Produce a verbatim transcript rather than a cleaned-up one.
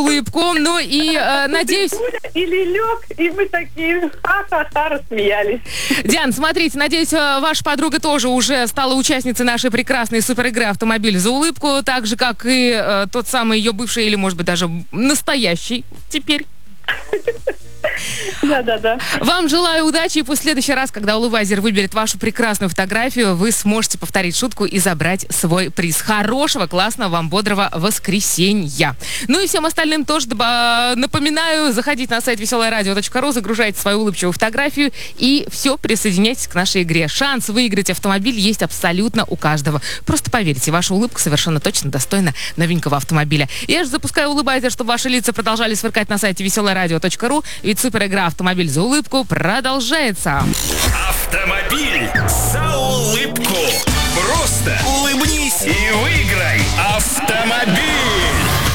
улыбку. Ну и э, надеюсь... Или лег, и мы такие ха-ха-ха рассмеялись. Диан, смотрите, надеюсь, ваша подруга тоже уже стала участницей нашей прекрасной суперигры «Автомобиль за улыбку», так же, как и э, тот самый ее бывший, или, может быть, даже настоящий теперь. Да-да-да. Вам желаю удачи, и пусть в следующий раз, когда Улыбайзер выберет вашу прекрасную фотографию, вы сможете повторить шутку и забрать свой приз. Хорошего, классного вам, бодрого воскресенья. Ну и всем остальным тоже напоминаю, заходите на сайт веселое радио точка ру, загружайте свою улыбчивую фотографию и все, присоединяйтесь к нашей игре. Шанс выиграть автомобиль есть абсолютно у каждого. Просто поверьте, ваша улыбка совершенно точно достойна новенького автомобиля. Я же запускаю Улыбайзер, чтобы ваши лица продолжали сверкать на сайте веселое радио точка ру, ведь суперигра «Автомобиль за улыбку» продолжается. Автомобиль за улыбку. Просто улыбнись и выиграй автомобиль.